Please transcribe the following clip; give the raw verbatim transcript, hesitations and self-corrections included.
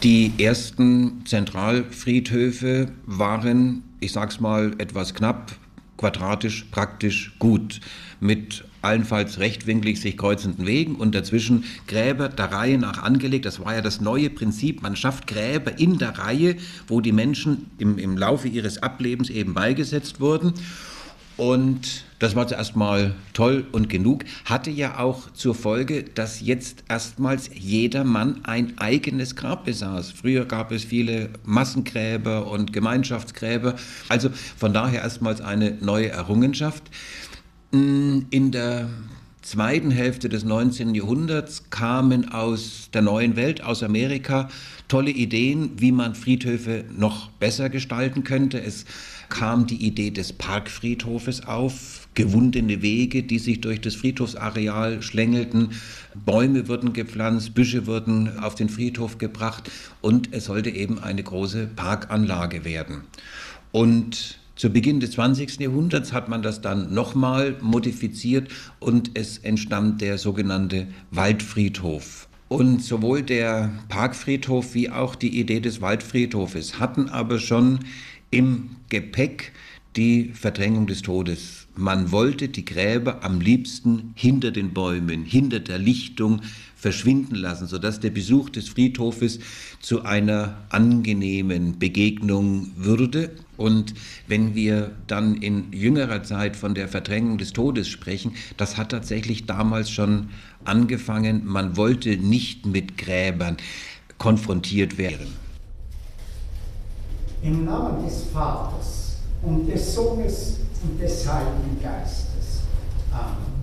Die ersten Zentralfriedhöfe waren, ich sag's mal etwas knapp, quadratisch, praktisch gut, mit allenfalls rechtwinklig sich kreuzenden Wegen und dazwischen Gräber der Reihe nach angelegt. Das war ja das neue Prinzip, man schafft Gräber in der Reihe, wo die Menschen im, im Laufe ihres Ablebens eben beigesetzt wurden. Und das war zuerst mal toll und genug, hatte ja auch zur Folge, dass jetzt erstmals jeder Mann ein eigenes Grab besaß. Früher gab es viele Massengräber und Gemeinschaftsgräber, also von daher erstmals eine neue Errungenschaft. In der zweiten Hälfte des neunzehnten Jahrhunderts kamen aus der neuen Welt, aus Amerika, tolle Ideen, wie man Friedhöfe noch besser gestalten könnte. Es kam die Idee des Parkfriedhofes auf, gewundene Wege, die sich durch das Friedhofsareal schlängelten, Bäume wurden gepflanzt, Büsche wurden auf den Friedhof gebracht und es sollte eben eine große Parkanlage werden. Und zu Beginn des zwanzigsten Jahrhunderts hat man das dann nochmal modifiziert und es entstand der sogenannte Waldfriedhof. Und sowohl der Parkfriedhof wie auch die Idee des Waldfriedhofes hatten aber schon im Gepäck die Verdrängung des Todes. Man wollte die Gräber am liebsten hinter den Bäumen, hinter der Lichtung verschwinden lassen, sodass der Besuch des Friedhofes zu einer angenehmen Begegnung würde. Und wenn wir dann in jüngerer Zeit von der Verdrängung des Todes sprechen, das hat tatsächlich damals schon angefangen. Man wollte nicht mit Gräbern konfrontiert werden. Im Namen des Vaters und des Sohnes und des Heiligen Geistes. Amen.